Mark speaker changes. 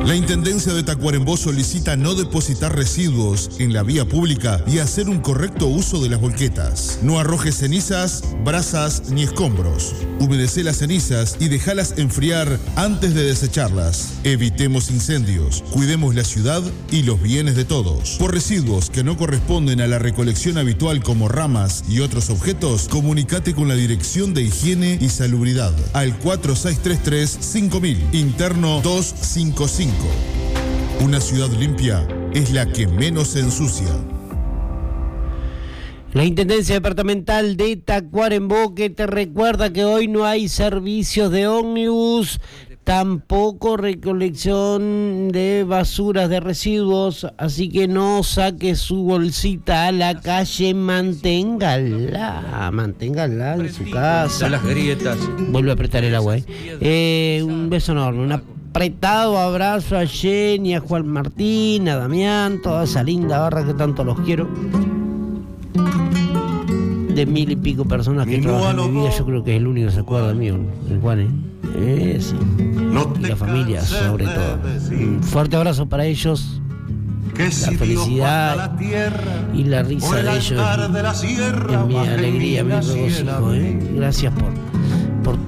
Speaker 1: La Intendencia de Tacuarembó solicita no depositar residuos en la vía pública y hacer un correcto uso de las volquetas. No arrojes cenizas, brasas ni escombros. Humedecé las cenizas y déjalas enfriar antes de desecharlas. Evitemos incendios, cuidemos la ciudad y los bienes de todos. Por residuos que no corresponden a la recolección habitual como ramas y otros objetos, comunicate con la Dirección de Higiene y Salubridad al 4633-5000, interno 255. Una ciudad limpia es la que menos se ensucia.
Speaker 2: La Intendencia Departamental de Tacuarembó que te recuerda que hoy no hay servicios de ómnibus, tampoco recolección de basuras, de residuos, así que no saque su bolsita a la calle, manténgala en su casa.
Speaker 3: Las grietas.
Speaker 2: Vuelve a apretar el agua, un beso enorme, un apretado abrazo a Jenny, a Juan Martín, a Damián, toda esa linda barra que tanto los quiero. De 1000 y pico personas que trabajan en mi vida, yo creo que es el único que se acuerda de mí, el Juan, sí. Y la familia, sobre todo. Un fuerte abrazo para ellos. La felicidad y la risa de ellos es mi alegría, mi regocijo. Gracias por